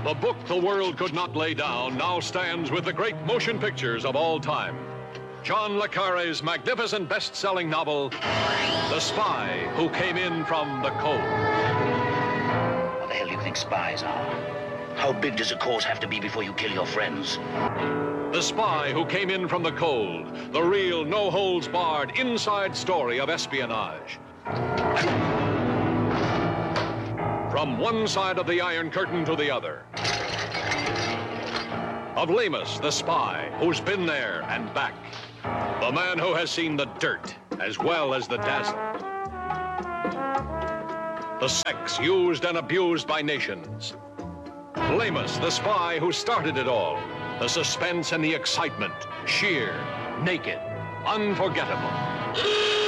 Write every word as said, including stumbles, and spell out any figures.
The book the world could not lay down now stands with the great motion pictures of all time. John le Carre's magnificent best-selling novel, The Spy Who Came In From the Cold. What the hell do you think spies are? How big does a cause have to be before you kill your friends? The Spy Who Came In From the Cold, the real, no-holds-barred inside story of espionage. From one side of the Iron Curtain to the other. Of Lemus, the spy, who's been there and back. The man who has seen the dirt as well as the dazzle. The sex used and abused by nations. Lemus, the spy who started it all. The suspense and the excitement, sheer, naked, unforgettable.